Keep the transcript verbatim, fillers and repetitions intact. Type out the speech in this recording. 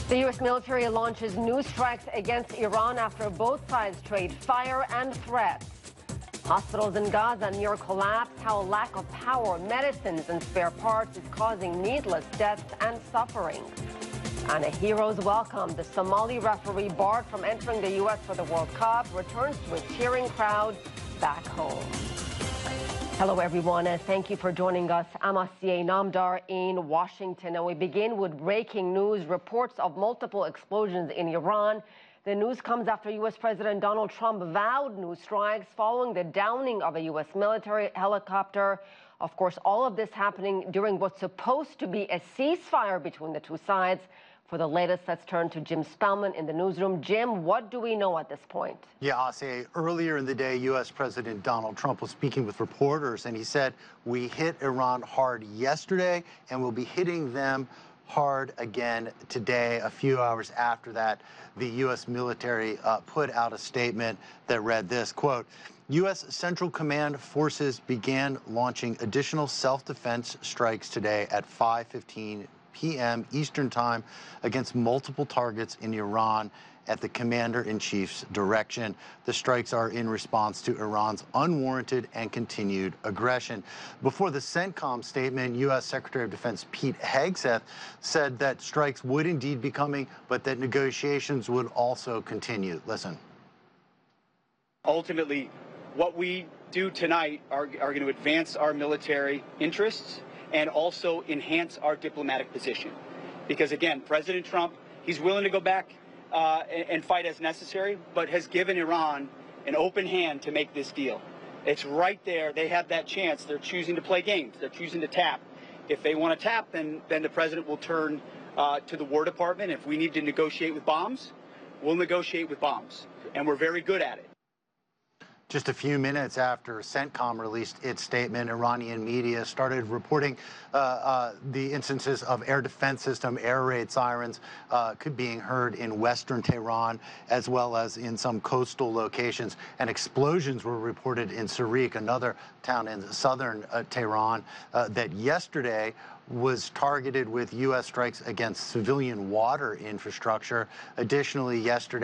The U S military launches new strikes against Iran after both sides trade fire and threats. Hospitals in Gaza near collapse, how a lack of power, medicines, and spare parts is causing needless deaths and suffering. And a hero's welcome. The Somali referee barred from entering the U S for the World Cup returns to a cheering crowd back home. Hello, everyone, and thank you for joining us. I'm Asiye Namdar in Washington, and we begin with breaking news. Reports of multiple explosions in Iran. The news comes after U S President Donald Trump vowed new strikes following the downing of a U S military helicopter. Of course, all of this happening during what's supposed to be a ceasefire between the two sides. For the latest, let's turn to Jim Spellman in the newsroom. Jim, what do we know at this point? Yeah, Asiye, earlier in the day, U S President Donald Trump was speaking with reporters, and he said, we hit Iran hard yesterday, and we'll be hitting them hard again today. A few hours after that, the U S military uh, put out a statement that read this, quote, U S Central Command forces began launching additional self-defense strikes today at five fifteen p m Eastern Time against multiple targets in Iran at the commander-in-chief's direction. The strikes are in response to Iran's unwarranted and continued aggression. Before the CENTCOM statement, U S Secretary of Defense Pete Hegseth said that strikes would indeed be coming, but that negotiations would also continue. Listen. Ultimately, what we do tonight are, are going to advance our military interests and also enhance our diplomatic position. Because again, President Trump, he's willing to go back uh, and, and fight as necessary, but has given Iran an open hand to make this deal. It's right there. They have that chance. They're choosing to play games. They're choosing to tap. If they want to tap, then, then the president will turn uh, to the War Department. If we need to negotiate with bombs, we'll negotiate with bombs. And we're very good at it. Just a few minutes after CENTCOM released its statement, Iranian media started reporting uh, uh, the instances of air defense system air raid sirens uh, could being heard in western Tehran, as well as in some coastal locations. And explosions were reported in Sarik, another town in southern uh, Tehran, uh, that yesterday was targeted with U S strikes against civilian water infrastructure. Additionally, yesterday,